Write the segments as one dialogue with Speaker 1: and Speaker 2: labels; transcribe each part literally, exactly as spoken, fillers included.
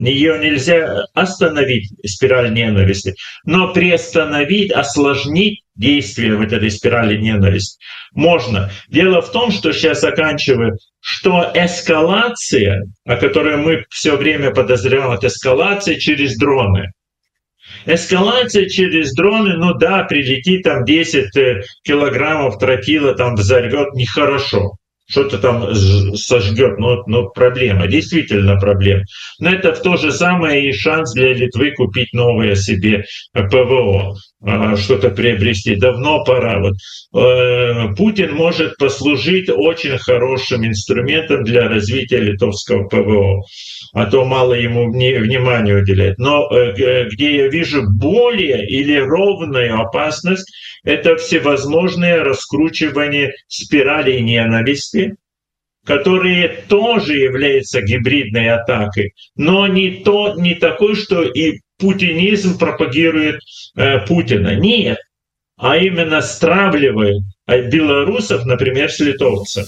Speaker 1: Ее нельзя остановить, спираль ненависти, но приостановить, осложнить действие вот этой спирали ненависти можно. Дело в том, что сейчас заканчиваю, что эскалация, о которой мы все время подозреваем, это эскалация через дроны. Эскалация через дроны, ну да, прилетит там десять килограммов тротила, там взорвет, нехорошо. Что-то там сожгет, но, но проблема, действительно проблема. Но это в то же самое и шанс для Литвы купить новое себе ПВО, что-то приобрести. Давно пора. Вот. Путин может послужить очень хорошим инструментом для развития литовского ПВО, а то мало ему внимания уделяет. Но где я вижу более или ровную опасность, это всевозможные раскручивания спиралей ненависти, которые тоже являются гибридной атакой, но не, то, не такой, что и путинизм пропагирует э, Путина. Нет, а именно стравливает белорусов, например, с литовцами.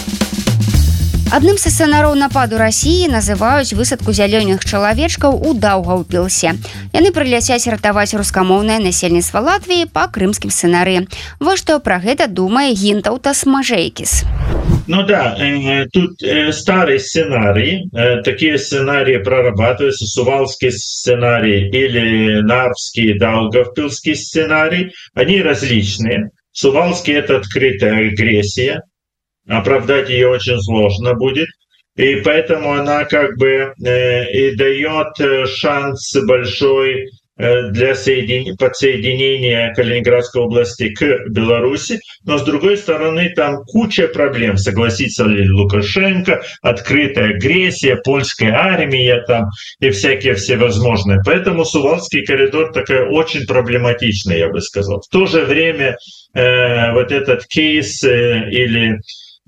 Speaker 2: Адным са сцэнароў нападу Расіі называюць высадку зялёных чалавечкаў у Даўгаўпілсе. Яны прыляцяць ратаваць рускамоўнае насельніцтва Латвіі па крымскім сцэнарыі. Вось што пра гэта думае Гінтаўтас Мажэйкіс.
Speaker 1: Ну да, тут старый сценарий, такие сценарии прорабатываются, Сувалский сценарий или Нарвский, Даугавпилский сценарий, они различные. Сувалский — это открытая агрессия, оправдать ее очень сложно будет, и поэтому она как бы э, и дает шанс большой э, для соедин... подсоединения Калининградской области к Беларуси, но с другой стороны там куча проблем, согласится ли Лукашенко, открытая агрессия, польская армия там и всякие всевозможные. Поэтому Сувалский коридор такой очень проблематичный, я бы сказал. В то же время э, вот этот кейс э, или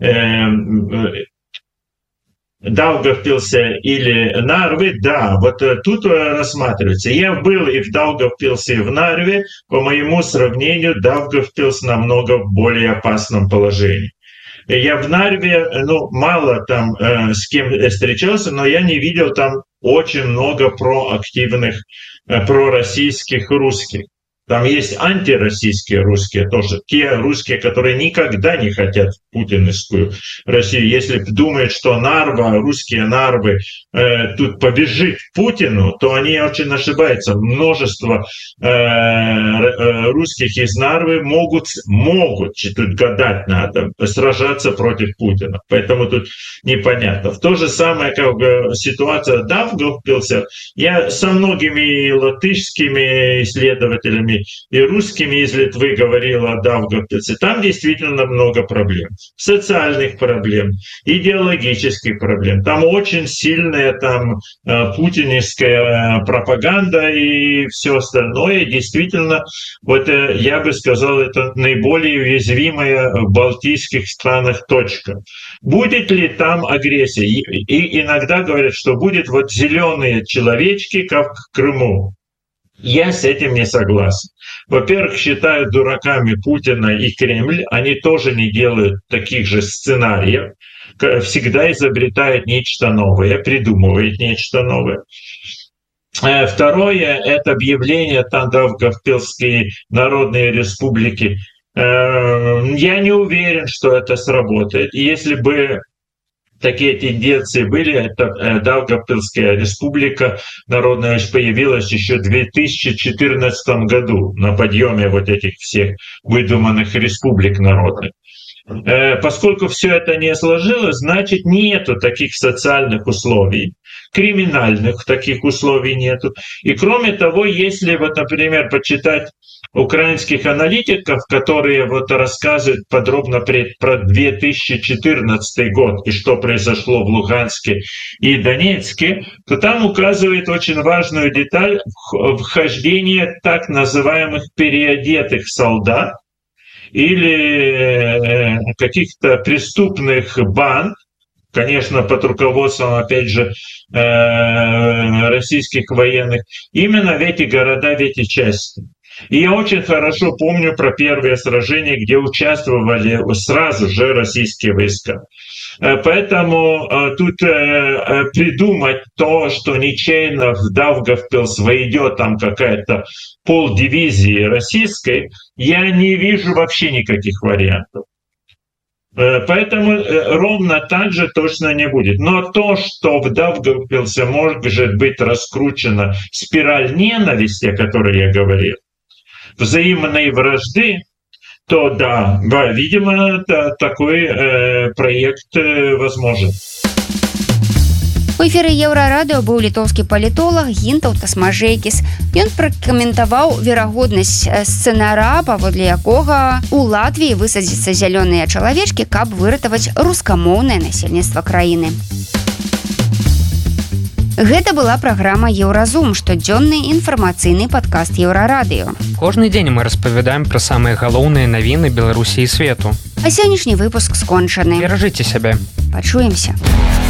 Speaker 1: Даугавпилсе или Нарвы, да, вот тут рассматривается. Я был и в Даугавпилсе, и в Нарве. По моему сравнению, Даугавпилс намного в более опасном положении. Я в Нарве, ну, мало там э, с кем встречался, но я не видел там очень много проактивных, э, пророссийских русских. Там есть антироссийские русские тоже, те русские, которые никогда не хотят путинскую Россию. Если думают, что Нарва, русские Нарвы э, тут побежит Путину, то они очень ошибаются. Множество э, э, русских из Нарвы могут, могут, тут гадать надо, сражаться против Путина. Поэтому тут непонятно. В то же самое, как бы, ситуация Даугавпилса, я со многими латышскими исследователями и русскими из Литвы говорил о Даугавпилсе. Там действительно много проблем. Социальных проблем, идеологических проблем. Там очень сильная там, путинская пропаганда и все остальное. Действительно, вот я бы сказал, это наиболее уязвимая в балтийских странах точка. Будет ли там агрессия? И иногда говорят, что будет вот зеленые человечки, как в Крыму. Я с этим не согласен. Во-первых, считают дураками Путина и Кремль. Они тоже не делают таких же сценариев. Всегда изобретают нечто новое, придумывают нечто новое. Второе — это объявление Даугавпилской Народной Республики. Я не уверен, что это сработает. Если бы такие тенденции были, это Даугавпилская республика народная появилась еще в две тысячи четырнадцатом году на подъеме вот этих всех выдуманных республик народных. Поскольку все это не сложилось, значит, нету таких социальных условий, криминальных таких условий нету. И кроме того, если вот, например, почитать украинских аналитиков, которые вот рассказывают подробно про две тысячи четырнадцатый год и что произошло в Луганске и Донецке, то там указывает очень важную деталь вхождения так называемых переодетых солдат или каких-то преступных банд, конечно, под руководством, опять же, российских военных, именно в эти города, в эти части. И я очень хорошо помню про первые сражения, где участвовали сразу же российские войска. Поэтому тут придумать то, что нечаянно в Даугавпилс войдет там какая-то полдивизии российской, я не вижу вообще никаких вариантов. Поэтому ровно так же точно не будет. Но то, что в Даугавпилсе может быть раскручена спираль ненависти, о которой я говорил, взаимной вражды, то да, да видимо, такой э, проект э, возможен.
Speaker 2: У эфіры Еўрарадыо быў літоўскі палітолог Гінтаўт Смажэйкіс. Ён пракаментаваў верагоднасць сцэнара, паводле якога у Латвіі высадзіцца зялёныя чалавечкі, каб выратаваць рускамоўнае насельніцтва краіны. Гэта была праграма «Еўразум», штодзённы інфармацыйны падкаст Еўрарадыо.
Speaker 3: Кожны дзень мы распавядаем пра самыя галоўныя навіны Беларусі і свету.
Speaker 2: А сённяшні выпуск скончаны.
Speaker 3: Беражыце сябе.
Speaker 2: Пачуемся.